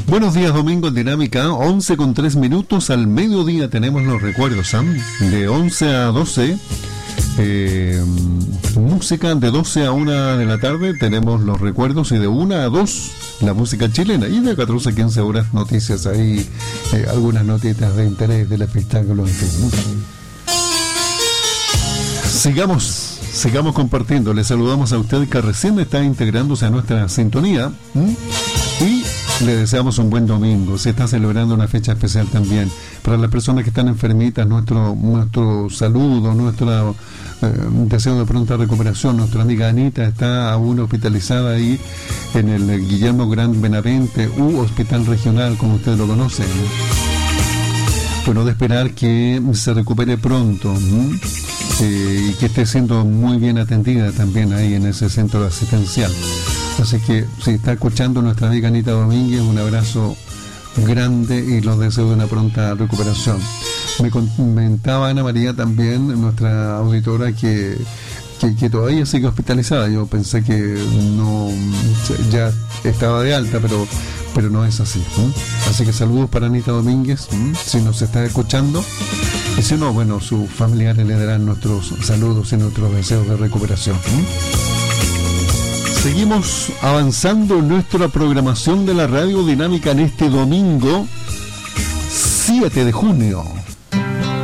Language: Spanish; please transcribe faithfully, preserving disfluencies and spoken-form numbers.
Buenos días, domingo en Dinámica, once con tres minutos. Al mediodía tenemos los recuerdos, Sam. De once a doce, eh, música. De doce a una de la tarde tenemos los recuerdos. Y de una a dos, la música chilena. Y de catorce a quince horas, noticias ahí. Eh, algunas notitas de interés del espectáculo. En fin. Sigamos, sigamos compartiendo. Le saludamos a usted que recién está integrándose a nuestra sintonía. ¿Mm? Y le deseamos un buen domingo. Se está celebrando una fecha especial también. Para las personas que están enfermitas, nuestro nuestro saludo, nuestro eh, deseo de pronta recuperación. Nuestra amiga Anita está aún hospitalizada ahí en el Guillermo Gran Benavente u Hospital Regional, como ustedes lo conocen. Bueno, de esperar que se recupere pronto, ¿no? eh, y que esté siendo muy bien atendida también ahí en ese centro asistencial. Así que si está escuchando nuestra amiga Anita Domínguez, un abrazo grande y los deseo de una pronta recuperación. Me comentaba Ana María también, nuestra auditora, que, que, que todavía sigue hospitalizada. Yo pensé que no ya estaba de alta, pero pero no es así. ¿eh? Así que saludos para Anita Domínguez, ¿eh? si nos está escuchando. Y si no, bueno, sus familiares le darán nuestros saludos y nuestros deseos de recuperación. ¿eh? Seguimos avanzando en nuestra programación de la Radio Dinámica en este domingo siete de junio.